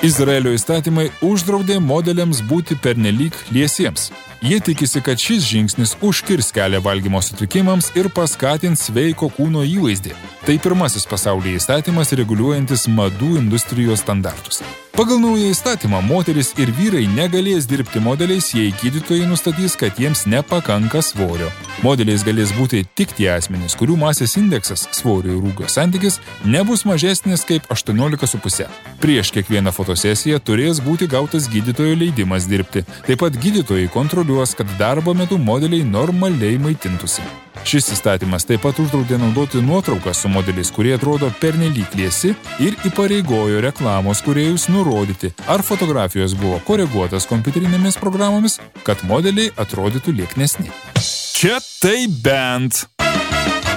Izraelio įstatymai uždraudė modeliams būti pernelyg liesiems. Jie tikisi, kad šis žingsnis užkirs kelią valgymo sutrikimams ir paskatins sveiko kūno įvaizdį. Tai pirmasis pasaulyje įstatymas reguliuojantis madų industrijos standartus. Pagal naują įstatymą moteris ir vyrai negalės dirbti modeliais, jei gydytojai nustatys, kad jiems nepakanka svorio. Modeliais galės būti tik tie asmenys, kurių masės indeksas, svorio ir ūgio santykis, nebus mažesnis kaip 18,5. Prieš kiekvieną fotosesiją turės būti gautas gydytojo leidimas dirbti. Taip pat gydytojai kontroliuos, kad darbo metu modeliai normaliai maitintųsi. Šis įstatymas taip pat uždraudė naudoti nuotraukas su modeliais, kurie atrodo pernelyg liesi ir įpareigojo reklamos kūrėjus nurodyti, ar fotografijos buvo koreguotas kompiuterinėmis programomis, kad modeliai atrodytų lieknesni. Čia tai bent.